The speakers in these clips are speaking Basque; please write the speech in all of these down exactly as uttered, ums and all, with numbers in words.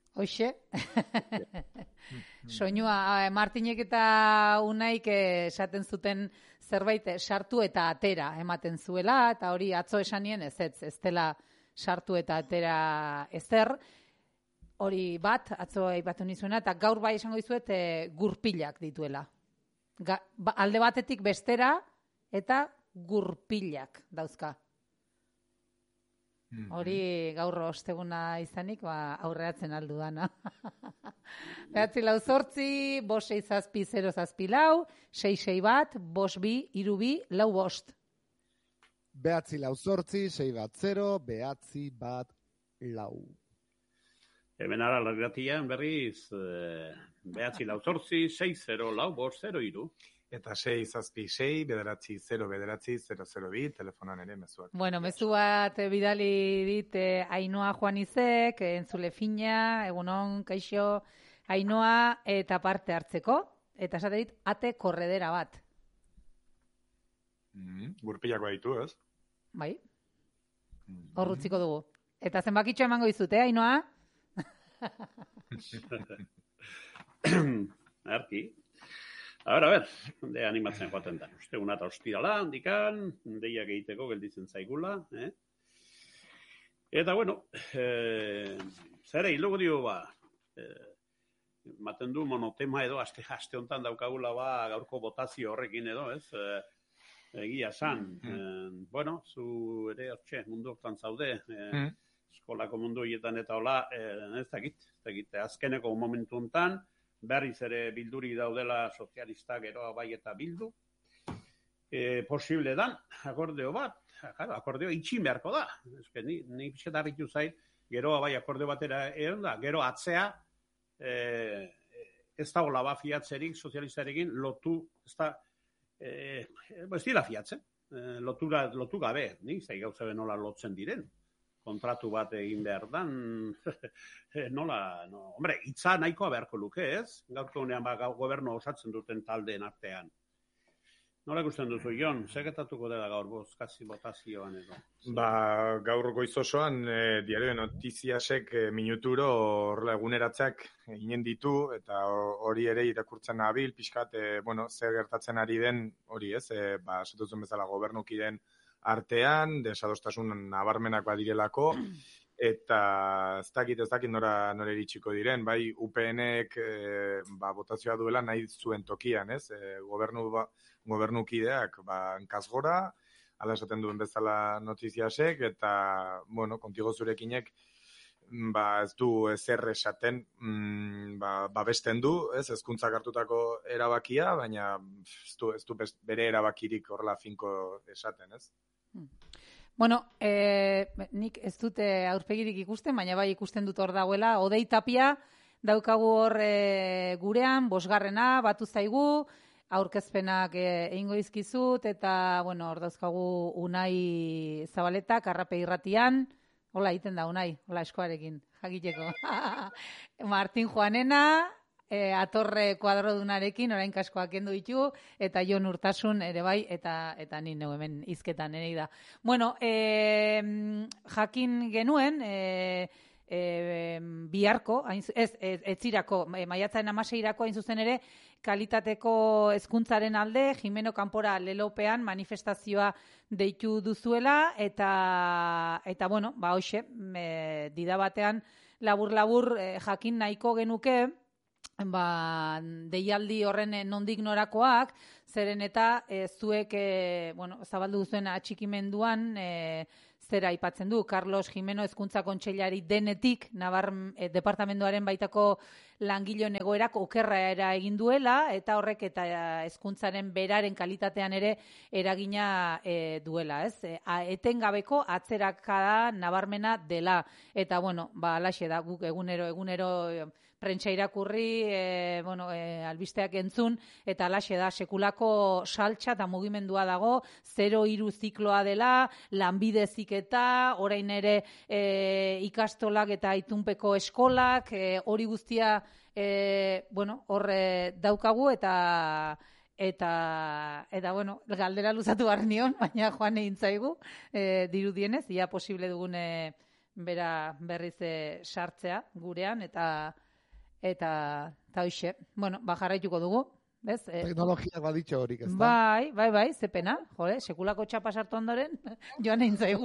Hoxe. Soinua, Martinek eta Unaik esaten zuten zerbait sartu eta atera ematen zuela, eta hori atzo esanien ez ez, ez dela sartu eta atera ezer. Hori bat, atzo aipatu nizuena, eta gaur bai esango dizuet e, gurpilak dituela. Ga, ba, alde batetik bestera eta gurpilak dauzka. Mm-hmm. Hori gaur osteguna izanik, ba, aurreatzen aldu dana. Behatzi lau zortzi, bos sei zazpi, zero zazpi lau, sei sei bat, bos bi, iru bi, lau bost. Behatzi lau zortzi, sei bat zero, behatzi bat lau. Hemen ara largatian berriz, eh, behatzi lau zortzi, sei zero, lau bost, zero iru. Eta sei zazpi sei, bederatzi zero, bederatzi zero zero bi, telefonan ere mezuak. Bueno, mezu bat bidali dit eh, Ainoa Juanizek, entzule fina, egunon, kaixo, Ainoa, eta parte hartzeko, eta esate dit, ate korredera bat. Mm, Gurpilako ditu, ez? Bai, hor utziko dugu. Eta zenbakitxo emango dizute, eh, Ainoa? Arki. A ber, a ber, de animatzen joaten da. Osteguna eta ostirala, handikan, deiak egiteko gelditzen zaigula. Eh? Eta, bueno, eh, zere, hilogo dio, ba, eh, maten du monotema edo, aste, aste hontan daukagula, ba, gaurko botazio horrekin edo, ez? Eh, egia san. Eh, bueno, zu ere, hortxe, mundu hortan zaude, eh, mm. eskolako mundu hietan eta hola, eh, ez dakit, ez dakit, azkeneko momentu hontan, berriz ere bilduri daudela sozialistak eroa bai eta bildu. E, posible dan, akordeo bat, claro, akordeo itxin beharko da. Eske, ni, ni pixetarritu zait, geroa bai akordeo batera egon da, gero atzea, e, ez da hola ba fiatzerik sozialistarekin lotu, ez da, e, ez dira fiatzen, e, lotura, lotu gabe, ni, zai gauza benola lotzen diren. Kontratu bat egin behar dan, nola, no, hombre, hitza nahikoa beharko luke, ez? Gaurko honean ba, gobernu osatzen duten taldeen artean. Nola ikusten duzu, Jon? Seketatuko dela gaur bozkazi botazioan edo? Ba, gaur goiz osoan, e, diario notiziasek e, minuturo horrela eguneratzeak inen ditu, eta hori ere irakurtzen nabil, pixkat, e, bueno, zer gertatzen ari den hori, ez? E, ba, esatuzun bezala gobernukiden artean, desadostasun nabarmenak badirelako, eta ez dakit, ez dakit nora, nora iritsiko diren, bai U P N-ek e, ba, botazioa duela nahi zuen tokian, ez? E, gobernu, ba, gobernukideak ba, hankazgora, ala esaten duen bezala notiziasek, eta, bueno, kontigo zurekinek, ba, ez du ezer esaten, mm, ba, babesten du, ez, hezkuntzak hartutako erabakia, baina ez du, ez du bere erabakirik horrela finko esaten, ez? Bueno, eh, nik ez dute aurpegirik ikusten, baina bai ikusten dut hor dagoela. Odei Tapia daukagu hor e, gurean, bosgarrena, batu zaigu, aurkezpenak egingo dizkizut, eta, bueno, hor dauzkagu Unai Zabaleta, Karrape irratian, hola egiten da Unai, hola eskoarekin, jakiteko. Martin Juanena, E, atorre kuadrodunarekin, orain kaskoak kendu ditu, eta Jon Urtasun ere bai, eta eta ni neu hemen hizketan ere da. Bueno, e, jakin genuen, e, e, biharko, ez, ez, etzirako, e, maiatzaren hamaseirako hain zuzen ere, kalitateko hezkuntzaren alde, Jimeno Kanpora lelopean manifestazioa deitu duzuela, eta, eta bueno, ba hoxe, e, dida batean, labur-labur e, jakin nahiko genuke, ba, deialdi horren nondik norakoak, zeren eta e, zuek e, bueno, zabaldu duzuen atxikimenduan e, zera aipatzen du, Carlos Jimeno hezkuntza kontseilari denetik, Nabar e, departamenduaren baitako langileen egoerak okerra egin duela, eta horrek eta hezkuntzaren beraren kalitatean ere eragina e, duela, ez? E, a, etengabeko atzerakada nabarmena dela, eta bueno, ba, alaxe da, guk egunero, egunero prentsa irakurri, e, bueno, e, albisteak entzun, eta alaxe da, sekulako saltxa eta mugimendua dago, zero hiru zikloa dela, lanbide heziketa, orain ere e, ikastolak eta itunpeko eskolak, e, hori guztia, e, bueno, hor e, daukagu, eta eta, eta bueno, galdera luzatu behar nion, baina joan egin zaigu, e, dirudienez, ia posible dugune bera berriz e, sartzea gurean, eta eta eta hoxe. Bueno, ba jarraituko dugu, bez? E, Teknologiak baditxo horik, ez da? bai, bai, bai, ze pena, jode, sekulako txapa sartu ondoren, joan egin zaigu.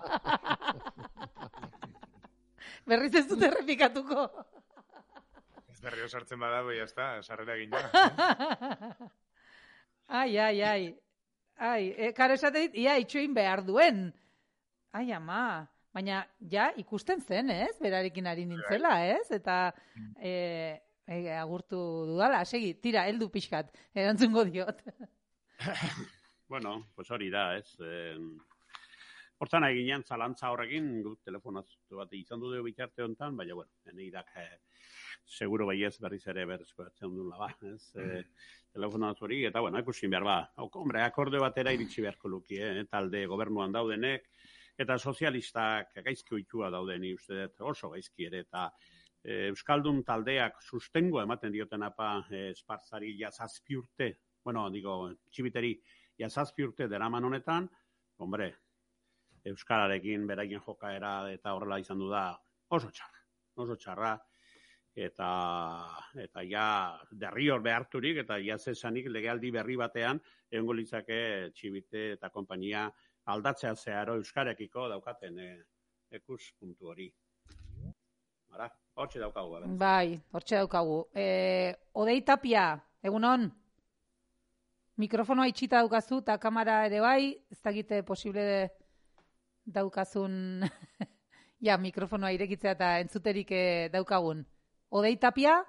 Berriz ez dut errepikatuko. Ez berrio sartzen bada, bai, ez da, sarrera egin ja. Ai, ai, ai. Ai, e, karo esate dit, ia itxoin behar duen. Ai, ama. Baina, ja, ikusten zen, ez? Berarekin ari nintzela, ez? Eta e, e, agurtu dudala. Segi, tira, heldu pixkat. Erantzungo diot. Bueno, pues hori da, ez? Eh, hortan eginean zalantza horrekin, gut telefonatu bat izan du dugu bitarte honetan, baina, bueno, neirak eh, seguro baiez berriz ere berrezko atzen dula, ba, ez? Eh, telefonatu hori, eta, bueno, ikusin behar, ba, hombre, akorde batera iritsi beharko luki, eh? Talde gobernuan daudenek, eta sozialistak gaizki ohitua dauden, ni uste dut oso gaizki ere, eta e, Euskaldun taldeak sustengo ematen dioten apa e, Esparzari jazazpi urte, bueno, digo, txibiteri jazazpi urte deraman honetan, hombre, Euskararekin beraien jokaera eta horrela izan du da oso txarra, oso txarra, eta eta ja derrior beharturik, eta jazesanik legealdi berri batean, egongo litzake txibite eta konpainia aldatzea zeharo euskarekiko daukaten e, ikuspuntu hori. Bara, hortxe daukagu. Gara. Bai, hortxe daukagu. E, Odei Tapia, egunon? Mikrofonoa itxita daukazu eta kamera ere bai, ez dakite posible daukazun ja, mikrofonoa irekitzea eta entzuterik daukagun. Odei Tapia?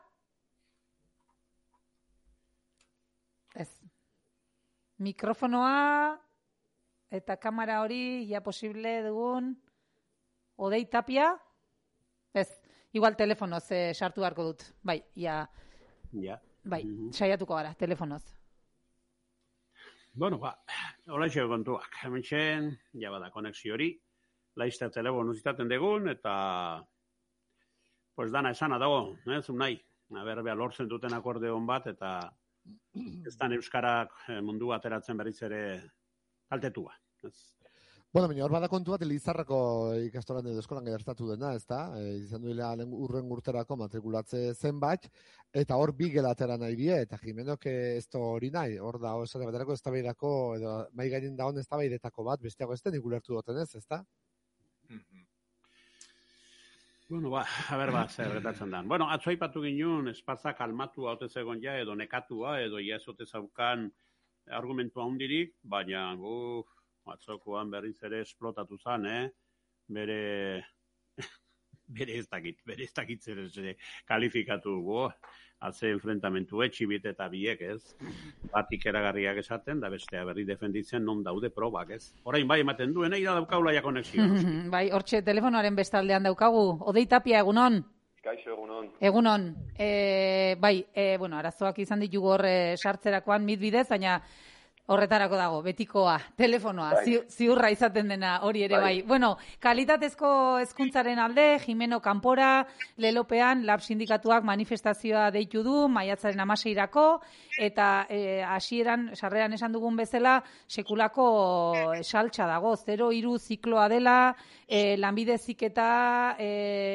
Ez. Mikrofonoa eta kamera hori, ja posible dugun, Odei Tapia? Ez, igual telefonoz eh, sartu beharko dut. Bai, ja, ja. Bai, Mm-hmm. saiatuko gara, telefonoz. Bueno, ba, hola xeo kontuak. Hemen txen, ja bada konexio hori, laizta telefono zitaten degun, eta pues dana esana dago, ez, un nahi. Aber, beha, lortzen duten akordeon bat, eta ez dan euskarak mundu ateratzen berriz ere kaltetua. Ez. Bueno, baina hor bada kontu bat, Elizarrako ikastolan edo eskolan gertatu dena, ez da? E, izan duela urren urterako matrikulatze zenbait, eta hor bi gelatera nahi die, eta Jimenok ez da hori nahi, hor da, esate baterako ez tabaidako, edo mai gainen daun ez tabaidetako bat, besteago ez den ikulertu duten ez, ez da? Bueno, ba, haber ba, zer gertatzen dan. Bueno, atzo aipatu ginen, Esparza kalmatua ote zegoen ja, edo nekatua, edo ja ezote zaukan argumentua hundirik, baina, uf, atzokoan berriz ere esplotatu zan, eh? Bere, bere ez dakit, bere ez dakit zer ez kalifikatu go, atze enfrentamentu etxibit eta biek, ez? Batik eragarriak esaten, da bestea berri defenditzen non daude probak, ez? Orain bai ematen duen, eira daukaula ja konexio. Bai, hortxe telefonoaren bestaldean daukagu. Odei Tapia, egunon? Kaixo, egunon. Egunon. E, bai, e, bueno, arazoak izan ditugu hor e, sartzerakoan mit bidez, baina horretarako dago, betikoa, telefonoa, bai. zi, ziurra izaten dena hori ere bai. bai. Bueno, kalitatezko hezkuntzaren alde, Jimeno kanpora, lelopean, lab sindikatuak manifestazioa deitu du, maiatzaren amaseirako, eta hasieran, e, sarreran esan dugun bezala, sekulako saltza dago, zero hiru zikloa dela, e, lanbide heziketa, e,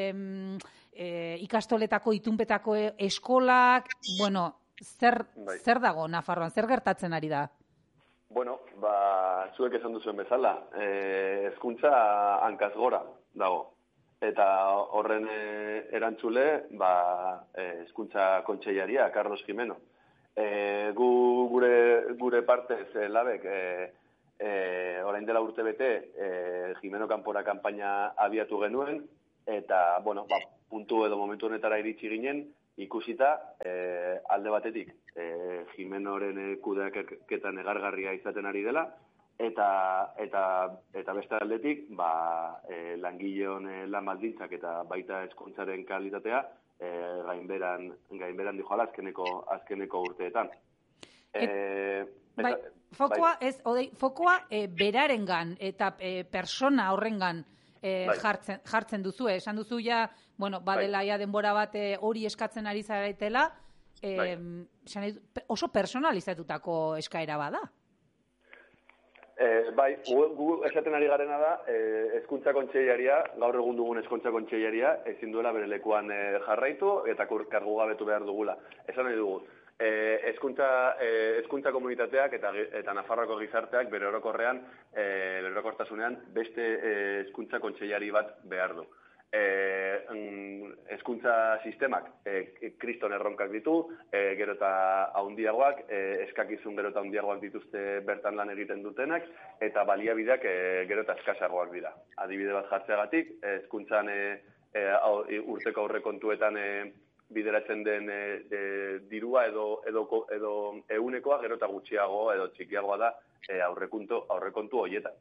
e, ikastoletako itunpetako eskolak, bueno, zer, bai. zer dago Nafarroan, zer gertatzen ari da? Bueno, ba, zuek esan duzuen bezala, eh, hezkuntza hankaz gora dago. Eta horren eh, erantzule, ba, eh, hezkuntza kontseilaria, Carlos Jimeno. Eh, gu, gure, gure partez, eh, labek, eh, eh, orain dela urte bete, eh, Jimeno kanpora kanpaina abiatu genuen, eta, bueno, ba, puntu edo momentu honetara iritsi ginen, ikusita eh, alde batetik eh, Jimenoren eh, kudeaketan egargarria izaten ari dela, eta eta eta beste aldetik ba, eh, langileon eh, lan baldintzak eta baita hezkuntzaren kalitatea eh, gainberan gainberan dijoala azkeneko azkeneko urteetan. Eh, bai, fokoa bai. ez odei fokoa eh, berarengan eta eh, persona horrengan E, bai. jartzen, jartzen duzu, eh? Esan duzu ja, bueno, badela bai. ja denbora bat hori eskatzen ari zaretela, e, bai. oso personalizatutako eskaera bada. E, bai, gu, gu esaten ari garena da, e, hezkuntza kontseilaria, gaur egun dugun hezkuntza kontseilaria, ezin duela bere lekuan e, jarraitu eta kargu gabetu behar dugula. Esan nahi dugu, hezkuntza e, hezkuntza komunitateak eta eta Nafarroako gizarteak bere orokorrean, e, bere orokortasunean beste hezkuntza kontseilari bat behar du. Hezkuntza e, sistemak e, kriston erronkak ditu, e, gero eta haundiagoak, e, eskakizun gero eta haundiagoak dituzte bertan lan egiten dutenak, eta baliabideak e, gero eta eskasagoak dira. Adibide bat jartzeagatik, hezkuntzan e, e, urteko aurrekontuetan e, bideratzen den e, e, dirua edo, edo, edo eunekoa gero eta gutxiago edo txikiagoa da e, aurrekontu, aurrekontu horietan.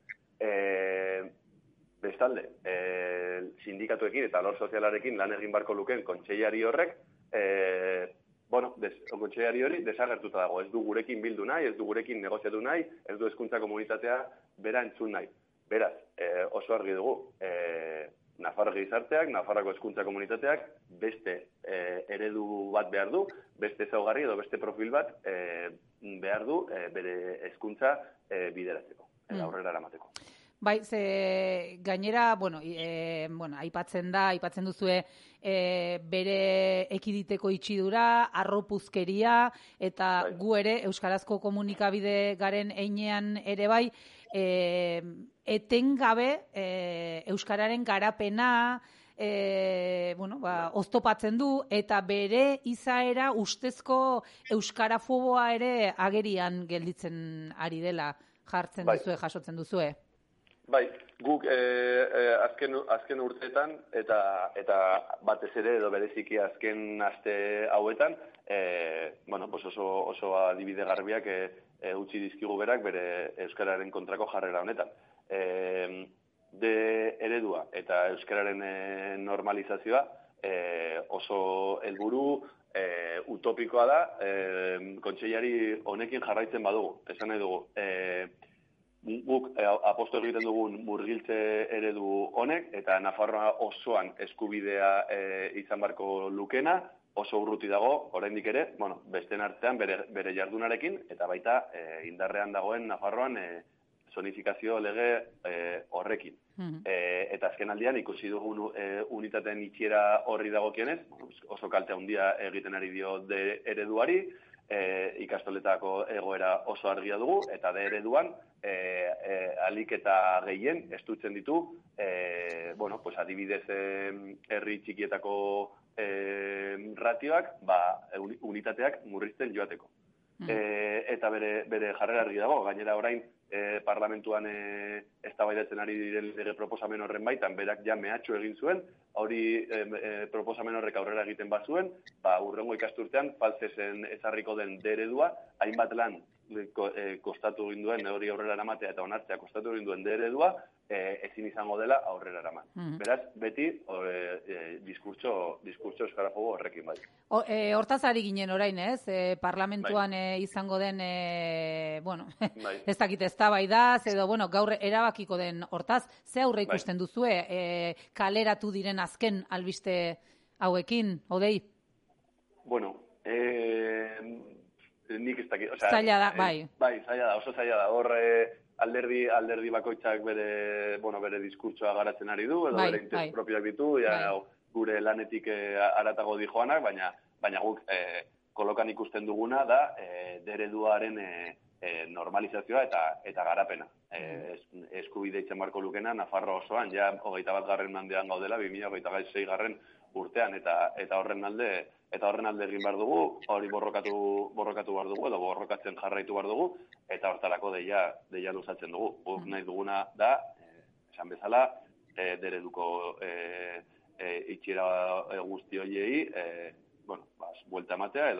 E, Bestalde, e, sindikatuekin eta lor sozialarekin lan egin barko lukeen kontseilari horrek, e, bueno, des, kontseilari hori desagertuta dago. Ez du gurekin bildu nahi, ez du gurekin negoziatu nahi, ez du hezkuntza komunitatea bera entzun nahi. Beraz, e, oso argi dugu, e, Nafarro gizarteak, Nafarroako hezkuntza komunitateak beste e, eredu bat behar du, beste ezaugarri edo beste profil bat e, behar du e, bere hezkuntza e, bideratzeko, eta aurrera eramateko. Bai, ze gainera, bueno, e, bueno, aipatzen da, aipatzen duzue e, bere ekiditeko itxidura, arropuzkeria, eta bai. Gu ere, euskarazko komunikabide garen einean ere bai, e, etengabe e, euskararen garapena, e, bueno, ba, oztopatzen du, eta bere izaera ustezko euskarafoboa ere agerian gelditzen ari dela jartzen bai. Duzue, jasotzen duzue. Bai, guk e, e, azken, azken urteetan eta eta batez ere edo bereziki azken aste hauetan, e, bueno, pues oso, oso adibide garbiak e, e, utzi dizkigu berak bere euskararen kontrako jarrera honetan. E, de eredua eta euskararen e, normalizazioa e, oso helburu e, utopikoa da, e, kontseilari honekin jarraitzen badugu, esan nahi dugu. E, Guk eh, aposto egiten dugun murgiltze eredu honek, eta Nafarroa osoan eskubidea eh, izan barko lukena, oso urruti dago, oraindik ere, bueno, besten artean bere, bere jardunarekin, eta baita eh, indarrean dagoen Nafarroan eh, zonifikazio lege eh, horrekin. Mm-hmm. eh, eta azken aldian ikusi dugun eh, unitateen itxiera horri dagokienez, oso kalte handia egiten ari dio de ereduari, E, ikastoletako egoera oso argia dugu, eta de ereduan e, e, alik eta gehien estutzen ditu, e, bueno, pues adibidez e, herri txikietako e, ratioak, ba, unitateak murrizten joateko. Mm. E, eta bere, bere jarrera argi dago, gainera orain e, parlamentuan e, eztabaidatzen ari diren lege proposamen horren baitan, berak ja mehatxu egin zuen, hori e, e, proposamen horrek aurrera egiten bazuen, ba, urrengo ikasturtean falsesen ezarriko den deredua, hainbat lan ko, e, kostatu egin duen, hori aurrera eramatea eta onartzea kostatu egin duen deredua, e, ezin izango dela aurrera eraman. Mm-hmm. Beraz, beti o, e, e, diskurtso, diskurtso euskarafobo horrekin bai. O, e, hortaz ari ginen orain, ez? E, parlamentuan bai. e, izango den, e, bueno, bai. Ez dakit eztabaidaz, edo, bueno, gaur erabakiko den hortaz, ze aurre ikusten bai. Duzue, e, kaleratu diren azken albiste hauekin, Odei? Bueno, eh, nik ez dakit, o sea, zaila da, bai. Eh, bai, zaila da, oso zaila da, hor eh, alderdi, alderdi bakoitzak bere, bueno, bere diskurtsoa garatzen ari du, edo bai, bere interes bai. Propioak ditu, ja, bai. Gure lanetik eh, aratago dijoanak, baina, baina guk eh, kolokan ikusten duguna da, eh, dereduaren eh, eh, normalizazioa eta eta garapena. Eh, es, eskubide itzen barko lukena, Nafarro osoan, ja, hogeita bat garren mandean gaudela, bi mila hogeita sei garren urtean, eta eta horren alde, eta horren alde egin behar dugu, hori borrokatu, borrokatu behar dugu, edo borrokatzen jarraitu behar dugu, eta hortarako deia, deia luzatzen dugu. Guk nahi duguna da, eh, esan bezala, eh, dereduko eh, eh, itxiera guzti horiei, eh, bueno, bas, buelta ematea, edo